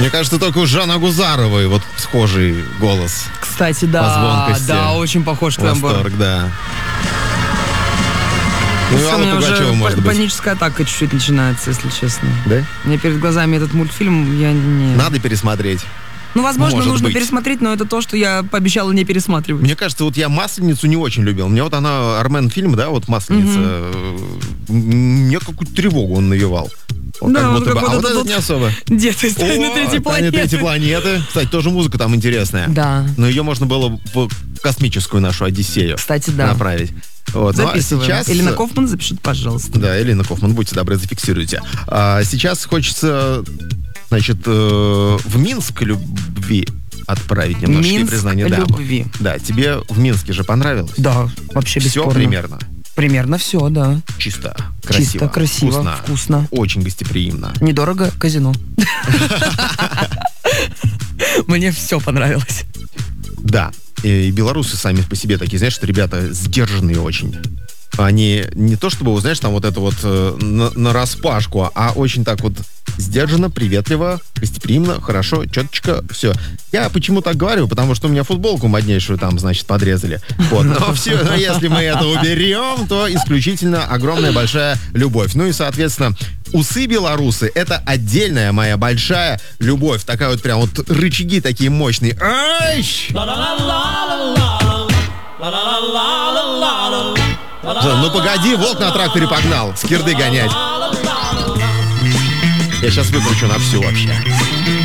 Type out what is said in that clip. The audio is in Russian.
Мне кажется, только у Жанны Агузаровой вот схожий голос. Кстати, По да, звонкости. да, очень похож к Лэмбо. Восторг, да. Ну, и Всё, у Алла меня Пугачева, уже может быть. паническая атака чуть-чуть начинается, если честно. Да? У меня перед глазами этот мультфильм, я не... Надо пересмотреть. Ну, возможно, Может нужно быть. пересмотреть, но это то, что я пообещала не пересматривать. Мне кажется, вот я «Масленицу» не очень любил. Мне вот она, Армен фильм, да, вот «Масленица», мне какую-то тревогу он навевал. Вот Да, как он будто бы. А какой-то вот этот тут не особо. Дед из «Тайны третьей «Тайны третьей планеты». планеты». Кстати, тоже музыка там интересная. Да. Но ее можно было в космическую нашу Одиссею Кстати, да. направить. Вот. Ну, а Записываем. сейчас... Элина Кофман, запишите, пожалуйста. Да, Элина Кофман, будьте добры, зафиксируйте. А сейчас хочется, значит, в Минск любви отправить немножечко Минск признание. любви. Да, тебе в Минске же понравилось? Да, вообще Все бесспорно. примерно. Примерно все, да. Чисто, красиво. Чисто, красиво, вкусно. Очень гостеприимно. Недорого, казино. Мне все понравилось. Да. И белорусы сами по себе такие, знаешь, что ребята сдержанные очень. Они не то чтобы, знаешь, там вот это вот на распашку, а очень так вот сдержанно, приветливо, гостеприимно, хорошо, четчко, все. Я почему так говорю? Потому что у меня футболку моднейшую там, значит, подрезали. Вот. Но все, но если мы это уберем, то исключительно огромная большая любовь. Ну и, соответственно, усы белорусы — это отдельная моя большая любовь. Такая вот прям вот рычаги такие мощные. Ай! Ну погоди, волк на тракторе погнал, скирды гонять. Я сейчас выкручу на всю вообще.